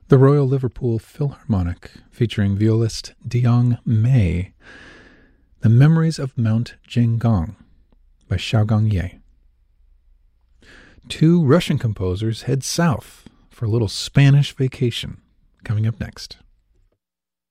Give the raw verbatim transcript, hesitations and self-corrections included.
The Royal Liverpool Philharmonic, featuring violist Diong Mei, The Memories of Mount Jinggong by Xiaogang Ye. Two Russian composers head south for a little Spanish vacation, coming up next.